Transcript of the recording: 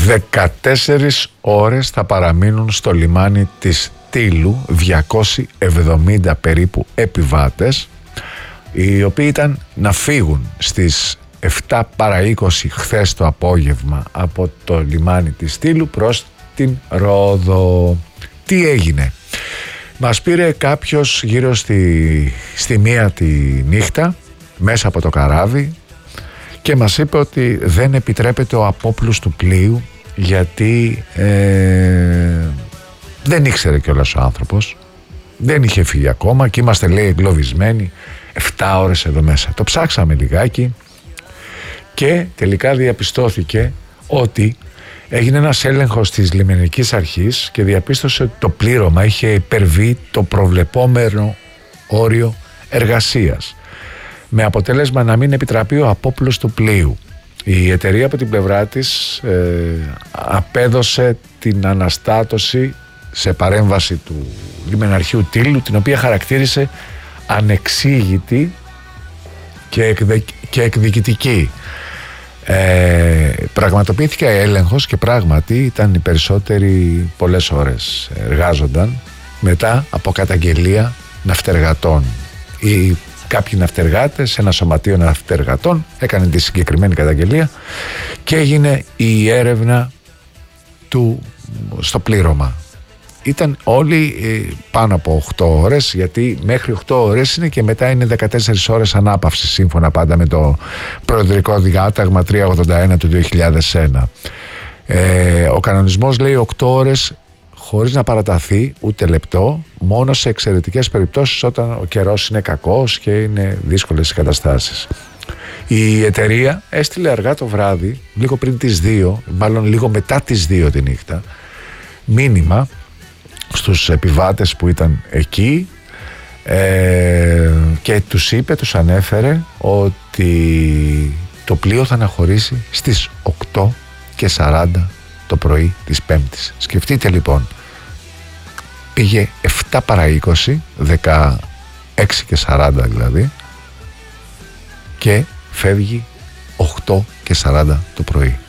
14 ώρες θα παραμείνουν στο λιμάνι της Τύλου 270 περίπου επιβάτες, οι οποίοι ήταν να φύγουν στις 7 παρά 20 χθες το απόγευμα από το λιμάνι της Τύλου προς την Ρόδο. Τι έγινε? Μας πήρε κάποιος γύρω στη 1 τη νύχτα μέσα από το καράβι και μας είπε ότι δεν επιτρέπεται ο απόπλους του πλοίου, γιατί δεν ήξερε κιόλας ο άνθρωπος, δεν είχε φύγει ακόμα και είμαστε, λέει, εγκλωβισμένοι 7 ώρες εδώ μέσα. Το ψάξαμε λιγάκι και τελικά διαπιστώθηκε ότι έγινε ένας έλεγχος της λιμενικής αρχής και διαπίστωσε ότι το πλήρωμα είχε υπερβεί το προβλεπόμενο όριο εργασίας, με αποτέλεσμα να μην επιτραπεί ο απόπλος του πλοίου. Η εταιρεία από την πλευρά της απέδωσε την αναστάτωση σε παρέμβαση του λιμεναρχείου Τύλου, την οποία χαρακτήρισε ανεξήγητη και εκδικητική. Πραγματοποιήθηκε έλεγχος και πράγματι ήταν οι περισσότεροι πολλές ώρες εργάζονταν μετά από καταγγελία ναυτεργατών, ή κάποιοι ναυτεργάτες σε ένα σωματείο ναυτεργατών έκαναν τη συγκεκριμένη καταγγελία και έγινε η έρευνα στο πλήρωμα. Ήταν όλοι πάνω από 8 ώρες, γιατί μέχρι 8 ώρες είναι και μετά είναι 14 ώρες ανάπαυση, σύμφωνα πάντα με το Προεδρικό Διάταγμα 381 του 2001. Ο κανονισμός λέει 8 ώρες χωρίς να παραταθεί ούτε λεπτό, μόνο σε εξαιρετικές περιπτώσεις, όταν ο καιρός είναι κακός και είναι δύσκολες οι καταστάσεις. Η εταιρεία έστειλε αργά το βράδυ, λίγο πριν τις 2, μάλλον λίγο μετά τις 2 τη νύχτα, μήνυμα στους επιβάτες που ήταν εκεί και τους ανέφερε ότι το πλοίο θα αναχωρήσει στις 8:40 το πρωί της Πέμπτης. Σκεφτείτε λοιπόν, πήγε 7 παρά 20, 16:40 δηλαδή, και φεύγει 8:40 το πρωί.